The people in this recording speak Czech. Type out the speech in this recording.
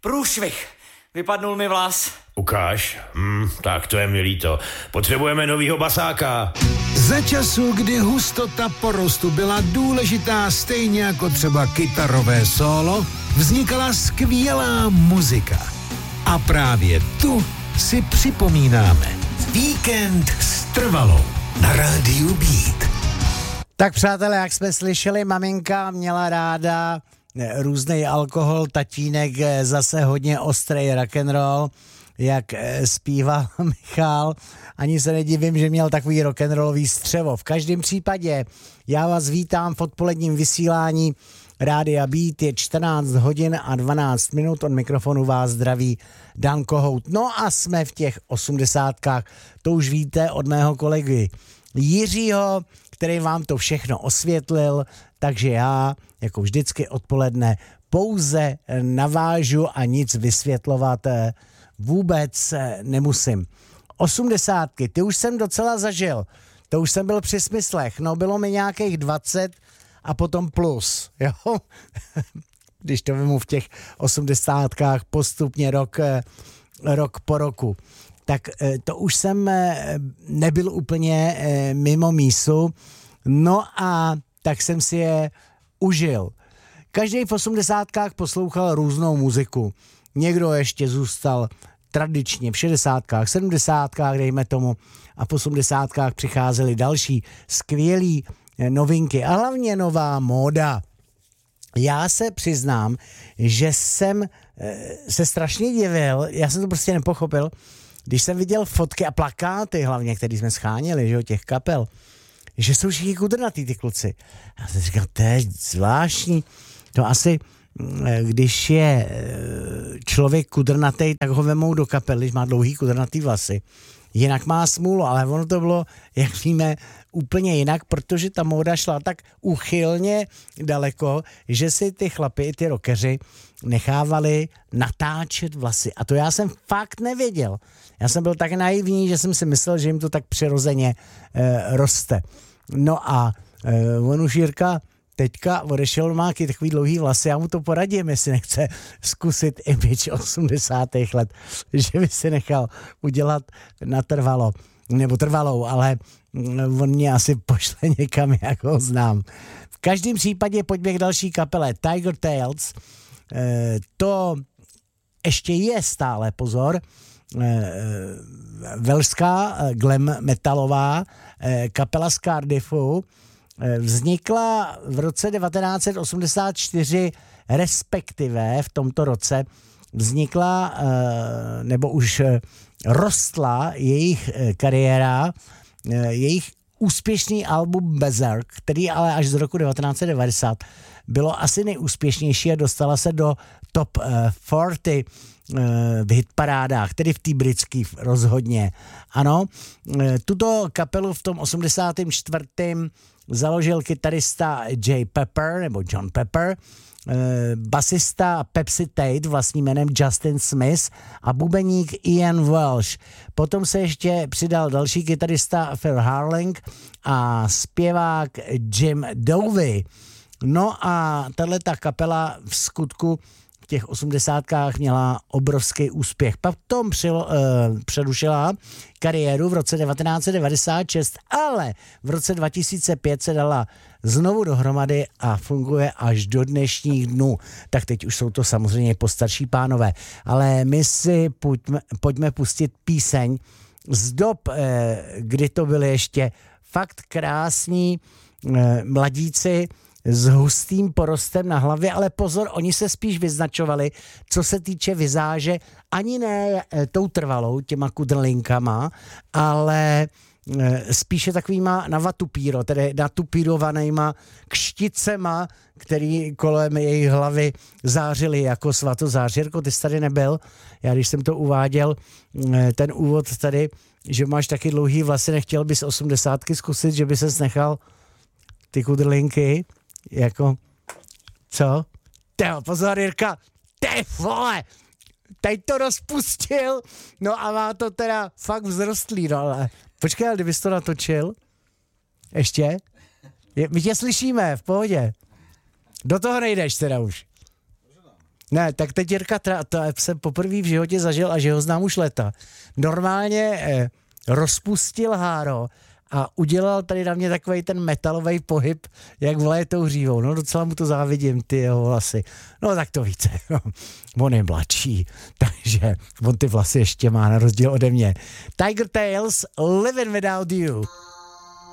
Průšvih. Vypadnul mi vlas. Ukáž? Tak to je mi líto. Potřebujeme novýho basáka. Za času, kdy hustota porostu byla důležitá stejně jako třeba kytarové solo, vznikala skvělá muzika. A právě tu si připomínáme. Víkend s Trvalou na rádiu Beat. Tak přátelé, jak jsme slyšeli, maminka měla ráda různý alkohol, tatínek zase hodně ostrý rock'n'roll, jak zpíval Michal. Ani se nedivím, že měl takový rock'n'rollový střevo. V každém případě já vás vítám v odpoledním vysílání Rádia Beat. Je 14 hodin a 12 minut. Od mikrofonu vás zdraví Dan Kohout. No a jsme v těch 80kách. To už víte od mého kolegy Jiřího, který vám to všechno osvětlil, takže já, jako vždycky odpoledne, pouze navážu a nic vysvětlovat vůbec nemusím. 80ky, ty už jsem docela zažil, to už jsem byl při smyslech, no bylo mi nějakých 20 a potom plus, jo, když to vemu v těch 80kách postupně rok po roku. Tak to už jsem nebyl úplně mimo mísu, no a tak jsem si je užil. Každý v 80kách poslouchal různou muziku. Někdo ještě zůstal tradičně v 60kách, 70kách, dejme tomu, a v 80kách přicházely další skvělý novinky a hlavně nová móda. Já se přiznám, že jsem se strašně divil, já jsem to prostě nepochopil, když jsem viděl fotky a plakáty hlavně, které jsme scháněli, že jo, těch kapel, že jsou všichni kudrnatý ty kluci. Já jsem říkal, to je zvláštní. To asi, když je člověk kudrnatý, tak ho vemou do kapely, když má dlouhý kudrnatý vlasy. Jinak má smůlu, ale ono to bylo, jak víme, úplně jinak, protože ta móda šla tak uchylně daleko, že si ty chlapi i ty rockeři nechávali natáčet vlasy. A to já jsem fakt nevěděl. Já jsem byl tak naivní, že jsem si myslel, že jim to tak přirozeně roste. No a on už Jirka teďka odešel, má takový dlouhý vlasy, já mu to poradím, jestli nechce zkusit image 80. let, že by si nechal udělat natrvalo, nebo trvalou, ale on mě asi pošle někam, jak ho znám. V každém případě pojďme k další kapele Tiger Tales. To ještě je stále, pozor, velská glam metalová kapela z Cardiffu. Vznikla v roce 1984, respektive v tomto roce vznikla, nebo už rostla jejich kariéra, jejich úspěšný album Berserk, který ale až z roku 1990 bylo asi nejúspěšnější a dostala se do top 40 v hitparádách, tedy v té britský rozhodně. Ano, tuto kapelu v tom 84. založil kytarista J. Pepper, nebo John Pepper, basista Pepsi Tate vlastním jménem Justin Smith a bubeník Ian Welsh. Potom se ještě přidal další kytarista Phil Harling a zpěvák Jim Dovey. No a tato kapela v skutku v těch 80kách měla obrovský úspěch. Potom přerušila kariéru v roce 1996, ale v roce 2005 se dala znovu dohromady a funguje až do dnešních dnů. Tak teď už jsou to samozřejmě postarší pánové. Ale my si pojďme pustit píseň z dob, kdy to byly ještě fakt krásní mladíci s hustým porostem na hlavě, ale pozor, oni se spíš vyznačovali, co se týče vizáže, ani ne tou trvalou, těma kudrlinkama, ale spíše takovýma navatupíro, tedy natupírovanýma kšticema, který kolem jejich hlavy zářily jako svatozář. Jirko, ty jsi tady nebyl? Já když jsem to uváděl, ten úvod tady, že máš taky dlouhý vlasy, nechtěl bys 80ky zkusit, že by ses nechal ty kudrlinky, jako, co? Teho, pozor, Jirka, ty vole, teď to rozpustil, no a má to teda fakt vzrostlý, no ale počkej, ale kdybys to natočil, ještě, my tě slyšíme, v pohodě, do toho nejdeš teda už, Ne, tak teď Jirka, to jsem poprvé v životě zažil a že ho znám už leta. Normálně rozpustil háro a udělal tady na mě takovej ten metalový pohyb, jak volaje tou hřívou. No docela mu to závidím, ty jeho vlasy. No tak to víte, on je mladší, takže on ty vlasy ještě má na rozdíl ode mě. Tiger Tales, Living Without You.